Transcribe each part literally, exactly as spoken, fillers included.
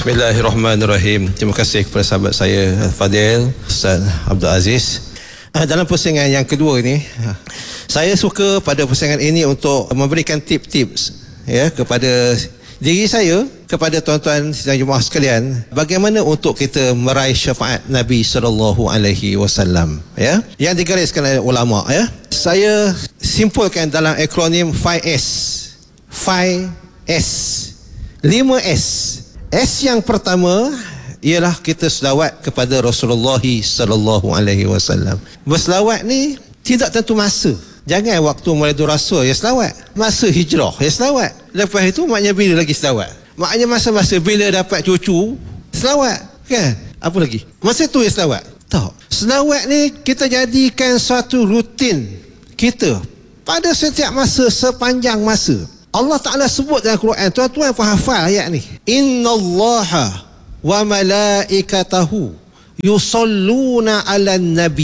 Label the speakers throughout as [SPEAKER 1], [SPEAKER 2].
[SPEAKER 1] Bismillahirrahmanirrahim. Terima kasih kepada sahabat saya Fadil, Ustaz Abdul Aziz. Dalam pusingan yang kedua ini, saya suka pada pusingan ini untuk memberikan tips-tips ya kepada diri saya, kepada tuan-tuan dan jemaah sekalian, bagaimana untuk kita meraih syafaat Nabi sallallahu alaihi wasallam ya, yang digariskan oleh ulama ya. Saya simpulkan dalam akronim five S. five S. lima S. S yang pertama ialah kita selawat kepada Rasulullah sallallahu alaihi wasallam. Berselawat ni tidak tentu masa. Jangan waktu Maulidur Rasul ya selawat, masa hijrah ya selawat, lepas itu maknanya bila lagi selawat, maknanya masa-masa bila dapat cucu selawat kan, apa lagi masa tu ya selawat. Tak, selawat ni kita jadikan suatu rutin kita pada setiap masa, sepanjang masa. Allah Ta'ala sebut dalam Quran, tuan-tuan pun hafal ayat ni, innallaha wa malaikatahu yusalluna ala nabi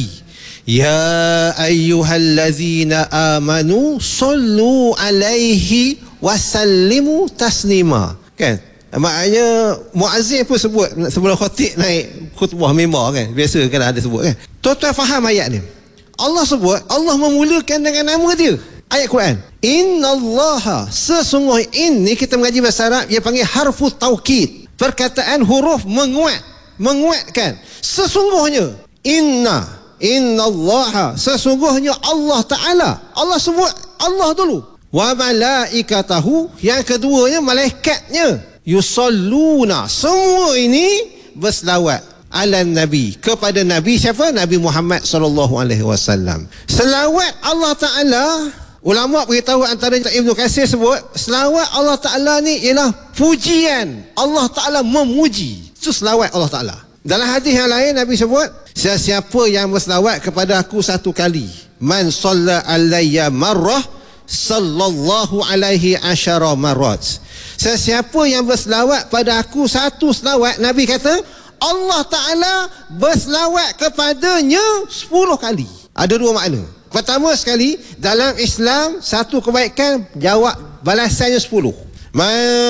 [SPEAKER 1] ya ayyuhallazina amanu sallu alaihi wasallimu taslima kan. Maknanya muazzin pun sebut sebelum khatib naik khutbah mimbar kan, biasa kan ada sebut kan. Tuan-tuan faham ayat ni, Allah sebut, Allah memulakan dengan nama dia. Ayat Quran, innallaha, sesungguhnya, in ni kita mengaji bahasa Arab, dia panggil harfu taukid, perkataan huruf menguat, menguatkan. Sesungguhnya, inna, innallaha, sesungguhnya Allah Ta'ala. Allah sebut Allah dulu. Wa malaikatahu, yang keduanya malaikatnya. Yusalluna, semua ini berselawat ala Nabi, kepada Nabi siapa? Nabi Muhammad sallallahu alaihi wasallam. Selawat Allah Ta'ala, ulama beritahu, antara Ibnu Katsir sebut, selawat Allah Ta'ala ni ialah pujian. Allah Ta'ala memuji, itu selawat Allah Ta'ala. Dalam hadis yang lain Nabi sebut, sesiapa yang berselawat kepada aku satu kali, man shalla alayya marrah sallallahu alaihi asyara marrat, sesiapa yang berselawat pada aku satu selawat, Nabi kata Allah Ta'ala berselawat kepadanya sepuluh kali. Ada dua makna. Pertama sekali, dalam Islam satu kebaikan, jawab balasannya sepuluh.